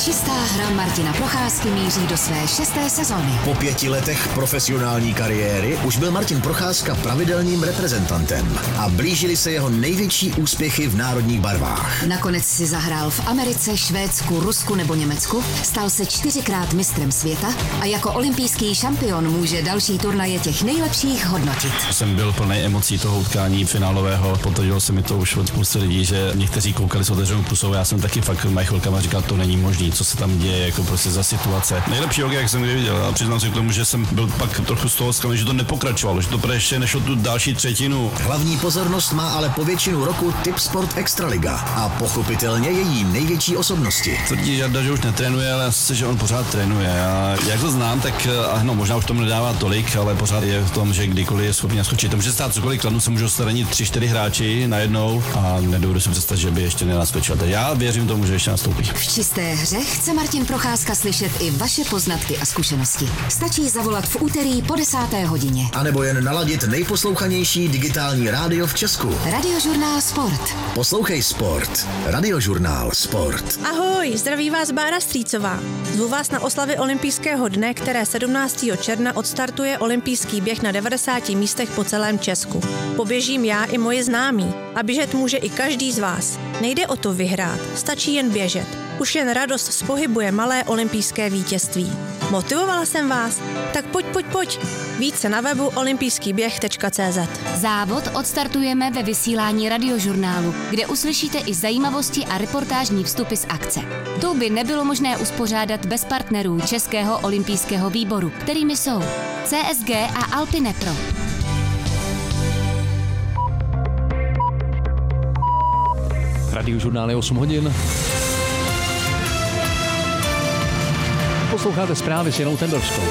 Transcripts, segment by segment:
Čistá hra Martina Procházky míří do své 6. sezóny. Po 5 letech profesionální kariéry už byl Martin Procházka pravidelným reprezentantem a blížily se jeho největší úspěchy v národních barvách. Nakonec si zahrál v Americe, Švédsku, Rusku nebo Německu, stal se 4krát mistrem světa a jako olympijský šampion může další turnaje těch nejlepších hodnotit. Jsem byl plný emocí toho utkání finálového, potvrdilo se mi to už od spousty lidí, že někteří koukali s otevřenou pusou, já jsem taky fakt chvilkama říkal, to není možný, co se tam děje, jako prostě za situace. Nejlepší hokej, jak jsem kdy viděl, a přiznám se k tomu, že jsem byl pak trochu z toho zklamaný, že to nepokračovalo, že to ještě nešlo tu další třetinu. Hlavní pozornost má ale po většinu roku Tipsport Extraliga a pochopitelně její největší osobnosti. Tvrdí Žarda, že už netrénuje, ale já si, že on pořád trénuje. A jak to znám, tak no, možná už tomu nedává tolik, ale pořád je v tom, že kdykoliv je schopný naskočit. To může stát cokoliv, kladnu se můžou staranit 3-4 hráči najednou a nedovedu si představit, že by ještě nenaskočil. Tak já věřím tomu, že ještě nastoupí. V čisté hře chce Martin Procházka slyšet i vaše poznatky a zkušenosti. Stačí zavolat v úterý po 10. hodině. A nebo jen naladit nejposlouchanější digitální rádio v Česku. Radiožurnál Sport. Poslouchej Sport. Radiožurnál Sport. Ahoj, zdraví vás Bára Strýcová. Zvu vás na oslavy olympijského dne, které 17. června odstartuje olympijský běh na 90 místech po celém Česku. Poběžím já i moji známí a běžet může i každý z vás. Nejde o to vyhrát, stačí jen běžet. Už jen radost z pohybu je malé olympijské vítězství. Motivovala jsem vás? Tak pojď. Více na webu olympijskýběh.cz. Závod odstartujeme ve vysílání Radiožurnálu, kde uslyšíte i zajímavosti a reportážní vstupy z akce. To by nebylo možné uspořádat bez partnerů Českého olympijského výboru, kterými jsou CSG a Alpinepro. Radiožurnál je 8 hodin. Posloucháte zprávy s Janou Tendorskou.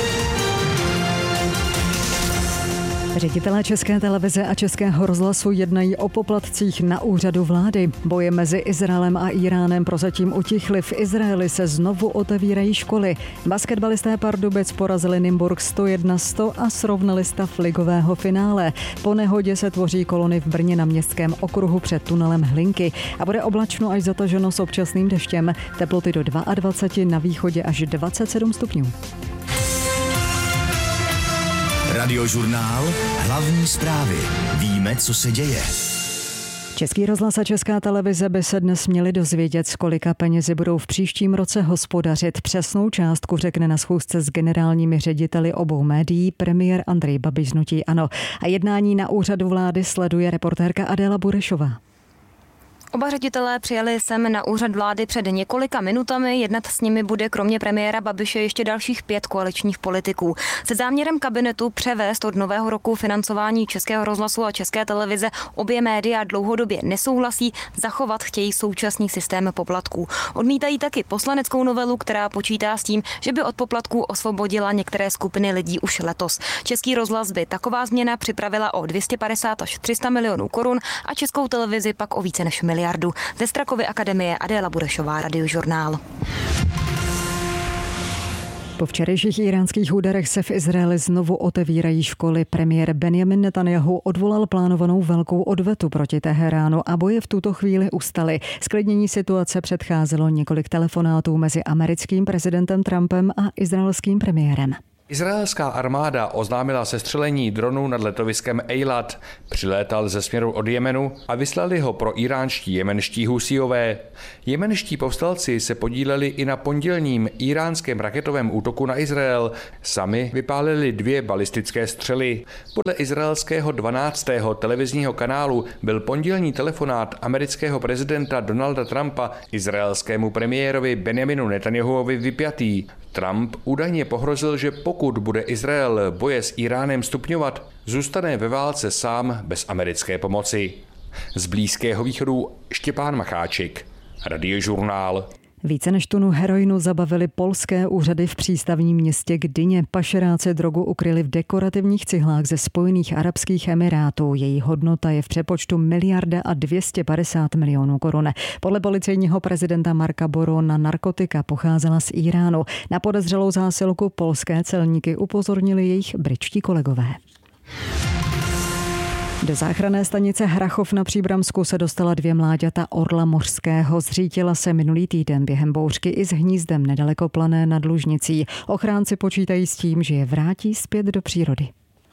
Ředitelé České televize a Českého rozhlasu jednají o poplatcích na úřadu vlády. Boje mezi Izraelem a Íránem prozatím utichly. V Izraeli se znovu otevírají školy. Basketbalisté Pardubic porazili Nymburk 101-100 a srovnali stav ligového finále. Po nehodě se tvoří kolony v Brně na Městském okruhu před tunelem Hlinky a bude oblačno až zataženo s občasným deštěm. Teploty do 22, na východě až 27 stupňů. Radiožurnál. Hlavní zprávy. Víme, co se děje. Český rozhlas a Česká televize by se dnes měli dozvědět, s kolika penězi budou v příštím roce hospodařit. Přesnou částku řekne na schůzce s generálními řediteli obou médií premiér Andrej Babiš z hnutí ANO. A jednání na úřadu vlády sleduje reportérka Adéla Burešová. Oba ředitelé přijeli sem na úřad vlády před několika minutami. Jednat s nimi bude kromě premiéra Babiše ještě dalších 5 koaličních politiků. Se záměrem kabinetu převést od nového roku financování Českého rozhlasu a České televize obě média dlouhodobě nesouhlasí, zachovat chtějí současný systém poplatků. Odmítají taky poslaneckou novelu, která počítá s tím, že by od poplatků osvobodila některé skupiny lidí už letos. Český rozhlas by taková změna připravila o 250 až 300 milionů korun a Českou televizi pak o více než miliardu. Ze Strakovy akademie Adéla Burešová, Radiožurnál. Po včerejších iránských úderech se v Izraeli znovu otevírají školy. Premiér Benjamin Netanjahu odvolal plánovanou velkou odvetu proti Teheránu a boje v tuto chvíli ustaly. Sklidnění situace předcházelo několik telefonátů mezi americkým prezidentem Trumpem a izraelským premiérem. Izraelská armáda oznámila sestřelení dronu nad letoviskem Eilat. Přilétal ze směru od Jemenu a vyslali ho pro iránští jemenští husíové. Jemenští povstalci se podíleli i na pondělním iránském raketovém útoku na Izrael. Sami vypálili 2 balistické střely. Podle izraelského 12. televizního kanálu byl pondělní telefonát amerického prezidenta Donalda Trumpa izraelskému premiérovi Benjaminu Netanjahuovi vypjatý. Trump údajně pohrozil, že pokud bude Izrael boje s Íránem stupňovat, zůstane ve válce sám bez americké pomoci. Z Blízkého východu Štěpán Macháček, Radiožurnál. Více než tunu heroinu zabavili polské úřady v přístavním městě Gdyně. Pašeráci drogu ukryli v dekorativních cihlách ze Spojených arabských emirátů. Její hodnota je v přepočtu 1,250 milionů korun. Podle policejního prezidenta Marka Borona narkotika pocházela z Íránu. Na podezřelou zásilku polské celníky upozornili jejich britští kolegové. Do záchranné stanice Hrachov na Příbramsku se dostala 2 mláďata orla mořského. Zřítila se minulý týden během bouřky i s hnízdem nedaleko Plané nad Lužnicí. Ochránci počítají s tím, že je vrátí zpět do přírody.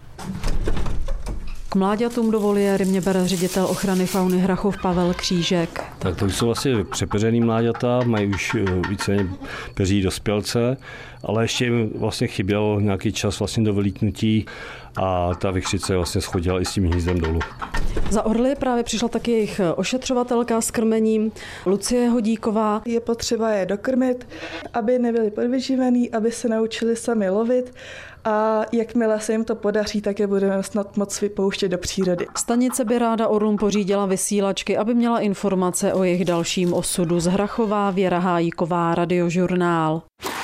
K mláďatům do voliéry mě bere ředitel ochrany fauny Hrachov Pavel Křížek. Tak to už jsou vlastně přepeřený mláďata, mají už více peří dospělce, ale ještě jim vlastně chyběl nějaký čas vlastně do vylítnutí a ta vichřice vlastně schodila i s tím hnízdem dolů. Za orly právě přišla taky jejich ošetřovatelka s krmením Lucie Hodíková. Je potřeba je dokrmit, aby nebyli podvyživený, aby se naučili sami lovit a jakmile se jim to podaří, tak je budeme snad moc vypouštět do přírody. Stanice by ráda orlům pořídila vysílačky, aby měla informace o jejich dalším osudu. Z Hrachova Věra Hájíková, Radiožurnál.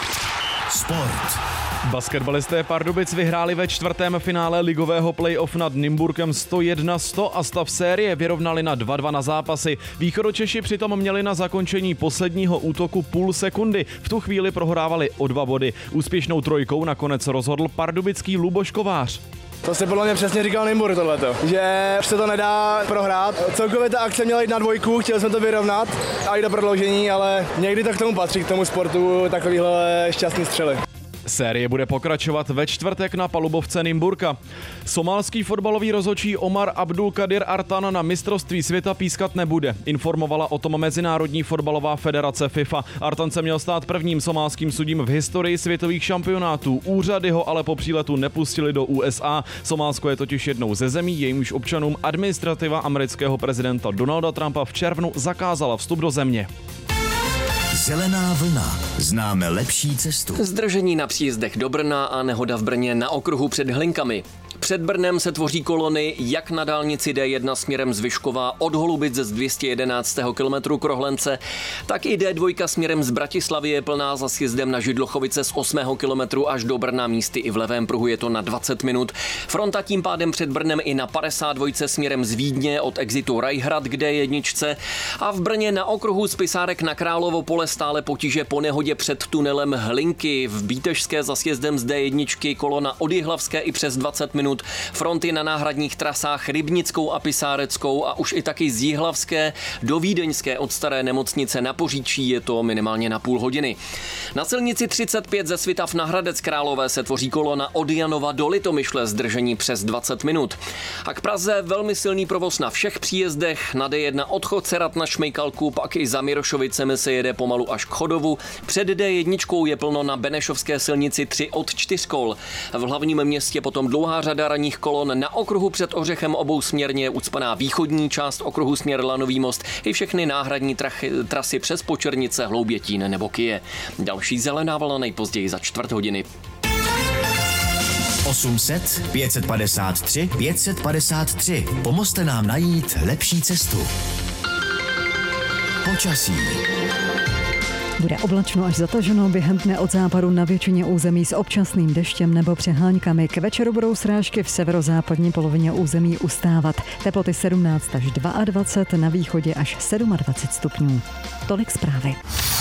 Sport. Basketbalisté Pardubic vyhráli ve 4. finále ligového play-off nad Nymburkem 101-100 a stav série vyrovnali na 2-2 na zápasy. Východočeši přitom měli na zakončení posledního útoku půl sekundy. V tu chvíli prohrávali o 2 body. Úspěšnou trojkou nakonec rozhodl pardubický Luboš Kovář. To si podle mě přesně říkal Nymburk tohleto, že se to nedá prohrát. Celkově ta akce měla jít na 2, chtěli jsme to vyrovnat a jít do prodloužení, ale někdy to k tomu patří, k tomu sportu, takovýhle šťastný střely. Série bude pokračovat ve čtvrtek na palubovce Nymburka. Somálský fotbalový rozhodčí Omar Abdulkadir Artan na mistrovství světa pískat nebude. Informovala o tom Mezinárodní fotbalová federace FIFA. Artan se měl stát prvním somálským sudím v historii světových šampionátů. Úřady ho ale po příletu nepustili do USA. Somálsko je totiž jednou ze zemí, jejímž občanům administrativa amerického prezidenta Donalda Trumpa v červnu zakázala vstup do země. Zelená vlna. Známe lepší cestu. Zdržení na příjezdech do Brna a nehoda v Brně na okruhu před Hlinkami. Před Brnem se tvoří kolony jak na dálnici D1 směrem z Vyškova od Holubic z 211. kilometru k Rohlence, tak i D2 směrem z Bratislavy je plná za sjezdem na Židlochovice z 8. kilometru až do Brna, místy i v levém pruhu je to na 20 minut. Fronta tím pádem před Brnem i na 52 směrem z Vídně od exitu Rajhrad k D1 a v Brně na okruhu z Pisárek na Královo Pole stále potíže po nehodě před tunelem Hlinky. V Bítežské za sjezdem z D1 kolona od Jihlavské i přes 20 minut. Fronty na náhradních trasách Rybnickou a Pisáreckou a už i taky z Jihlavské do Vídeňské od Staré nemocnice na Poříčí je to minimálně na půl hodiny. Na silnici 35 ze Svitav na Hradec Králové se tvoří kolona od Janova do Litomyšle, zdržení přes 20 minut. A k Praze velmi silný provoz na všech příjezdech. Na D1 od Chodcerat na Šmejkalku, pak i za Mirošovicemi se jede pomalu až k Chodovu. Před D1 je plno na Benešovské silnici 3 od 4 kol. V hlavním městě potom dlouhá řada ranních kolon. Na okruhu před Ořechem obousměrně ucpaná východní část okruhu směr Lanový most i všechny náhradní trasy přes Počernice, Hloubětín nebo Kyje. Další zelená vlna nejpozději za 4 hodiny. 800 553 553. Pomozte nám najít lepší cestu. Počasí. Bude oblačno až zataženo, během dne od západu na většině území s občasným deštěm nebo přeháňkami. K večeru budou srážky v severozápadní polovině území ustávat. Teploty 17 až 22, na východě až 27 stupňů. Tolik zprávy.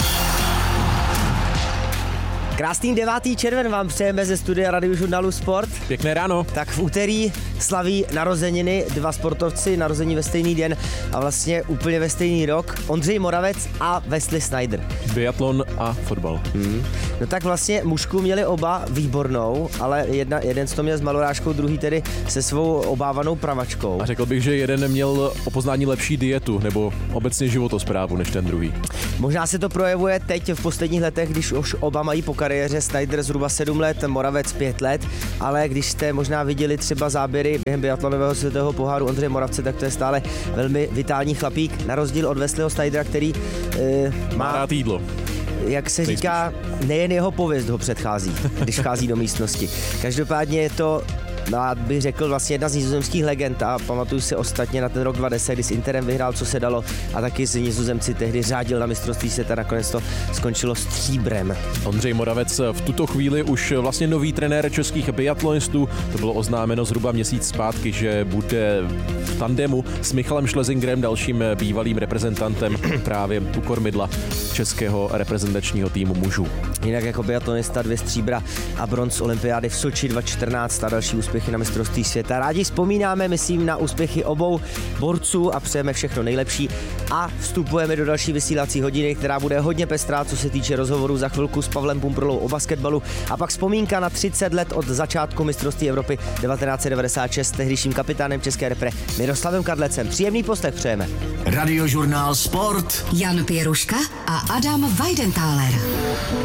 Krásný 9. červen vám přejeme ze studia Radiožurnálu Sport. Pěkné ráno. Tak v úterý slaví narozeniny 2 sportovci, narození ve stejný den a vlastně úplně ve stejný rok. Ondřej Moravec a Wesley Sneijder. Biatlon a fotbal. No tak vlastně mužku měli oba výbornou, ale jeden to měl s malorážkou, druhý tedy se svou obávanou pravačkou. A řekl bych, že jeden měl o poznání lepší dietu nebo obecně životosprávu než ten druhý. Možná se to projevuje teď v posledních letech, když už oba mají po kariéře, Sneijder zhruba 7 let, Moravec 5 let, ale když jste možná viděli třeba záběry během biatlonového světového poháru Ondřeje Moravce, tak to je stále velmi vitální chlapík, na rozdíl od Wesleyho Sneijera, který má rád jídlo. Jak se říká, nejen jeho pověst ho předchází, když vchází do místnosti. Každopádně je to, bych řekl, vlastně jedna z nizozemských legend a pamatuju si ostatně na ten rok 2010, kdy s Interem vyhrál, co se dalo, a taky s Nizozemci tehdy řádil na mistrovství světa, nakonec to skončilo stříbrem. Ondřej Moravec v tuto chvíli už vlastně nový trenér českých biatlonistů. To bylo oznámeno zhruba měsíc zpátky, že bude v tandemu s Michalem Schlesingerem, dalším bývalým reprezentantem právě u kormidla. českého reprezentačního týmu mužů. Jinak jako biatlonista 2 stříbra a bronz olympiády v Soči 2014 a další úspěchy na mistrovství světa. Rádi vzpomínáme, myslím, na úspěchy obou borců a přejeme všechno nejlepší a vstupujeme do další vysílací hodiny, která bude hodně pestrá, co se týče rozhovoru za chvilku s Pavlem Pumprlou o basketbalu a pak vzpomínka na 30 let od začátku mistrovství Evropy 1996 s tehdejším kapitánem české repre Miroslavem Kadlecem. Příjemný poslech přejeme. Radiožurnál Sport. Jan Pěruška a Adam Weidenthaler.